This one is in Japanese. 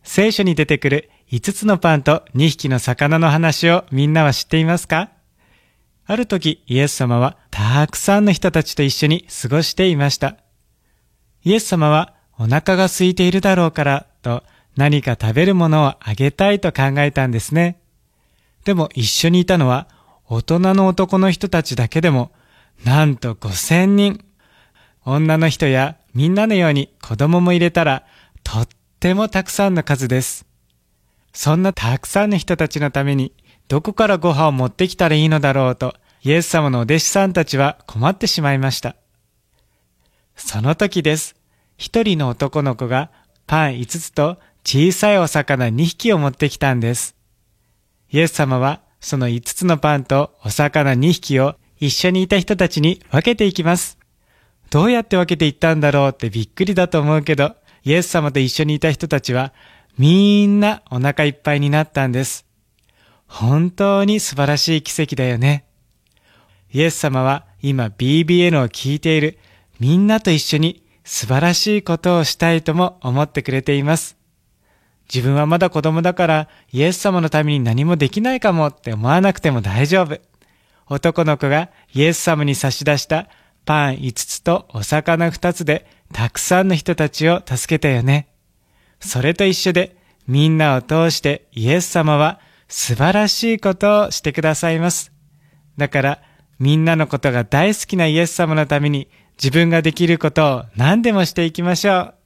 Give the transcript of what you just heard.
聖書に出てくる5つのパンと2匹の魚の話をみんなは知っていますか？ある時、イエス様はたくさんの人たちと一緒に過ごしていました。イエス様はお腹が空いているだろうからと何か食べるものをあげたいと考えたんですね。でも一緒にいたのは大人の男の人たちだけでもなんと5000人。女の人やみんなのように子供も入れたらとってもたくさんの数です。そんなたくさんの人たちのためにどこからご飯を持ってきたらいいのだろうとイエス様のお弟子さんたちは困ってしまいました。その時です。一人の男の子がパン5つと小さいお魚2匹を持ってきたんです。イエス様はその5つのパンとお魚2匹を一緒にいた人たちに分けていきます。どうやって分けていったんだろうってびっくりだと思うけど、イエス様と一緒にいた人たちはみんなお腹いっぱいになったんです。本当に素晴らしい奇跡だよね。イエス様は今 BBN を聞いているみんなと一緒に素晴らしいことをしたいとも思ってくれています。自分はまだ子供だからイエス様のために何もできないかもって思わなくても大丈夫。男の子がイエス様に差し出したパン5つとお魚2つでたくさんの人たちを助けたよね。それと一緒でみんなを通してイエス様は素晴らしいことをしてくださいます。だからみんなのことが大好きなイエス様のために自分ができることを何でもしていきましょう。